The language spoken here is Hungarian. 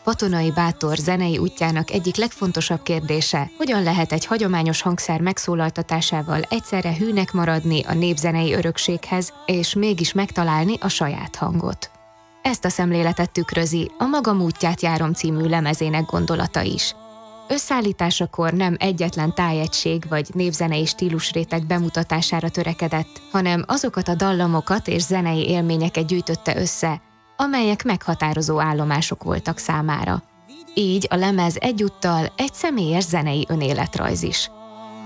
Batonai Bátor zenei útjának egyik legfontosabb kérdése, hogyan lehet egy hagyományos hangszer megszólaltatásával egyszerre hűnek maradni a népzenei örökséghez, és mégis megtalálni a saját hangot. Ezt a szemléletet tükrözi a Magam útját járom című lemezének gondolata is. Összeállításakor nem egyetlen tájegység vagy népzenei stílusréteg bemutatására törekedett, hanem azokat a dallamokat és zenei élményeket gyűjtötte össze, amelyek meghatározó állomások voltak számára. Így a lemez egyúttal egy személyes zenei önéletrajz is.